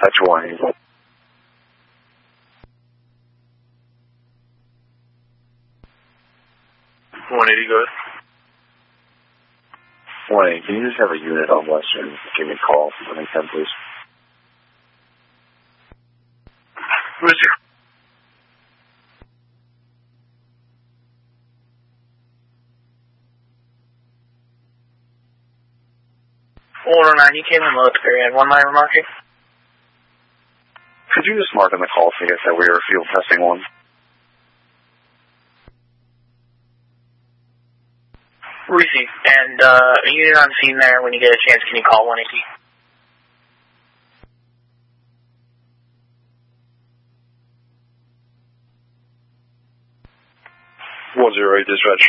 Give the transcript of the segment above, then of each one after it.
That's 180. 180, good. 180, can you just have a unit on Western? Give me a call when I can, please. Who is here? Order 9, you came in military and 1 line remarking. Could you just mark on the call ticket that we were field testing 1? Receive. And a unit on scene there. When you get a chance, can you call 180? Dispatch.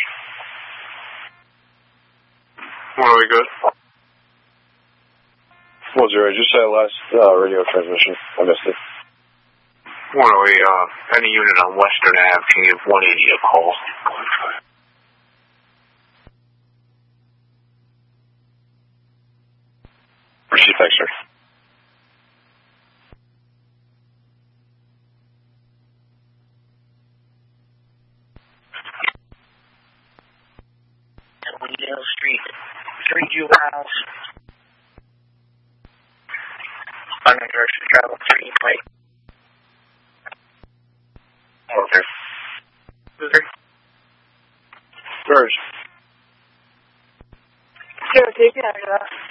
108, good. 108, just say last radio transmission. I missed it. 108, any unit on Western Ave can give 180 a call. Receive, thanks, sir. Williamdale Street, 3 juveniles. Unknown direction to travel, 3 plate. Okay. Missouri. Verge. Sure, take it out of that.